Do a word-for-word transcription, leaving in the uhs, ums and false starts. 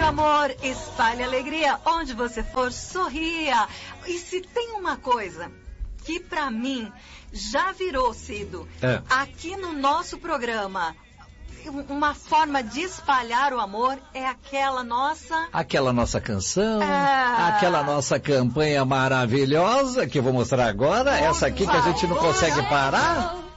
amor, espalhe alegria. Onde você for, sorria. E se tem uma coisa que pra mim já virou, Cido, é. aqui no nosso programa, uma forma de espalhar o amor é aquela nossa... Aquela nossa canção, é... aquela nossa campanha maravilhosa que eu vou mostrar agora, essa aqui que a gente não consegue parar.